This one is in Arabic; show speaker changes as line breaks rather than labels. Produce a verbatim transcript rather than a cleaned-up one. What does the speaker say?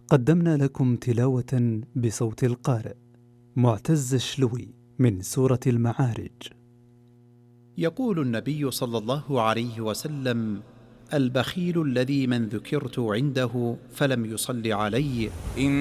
قدمنا لكم تلاوة بصوت القارئ معتز الشلوي من سورة المعارج.
يقول النبي صلى الله عليه وسلم: البخيل الذي من ذكرت عنده فلم يصل علي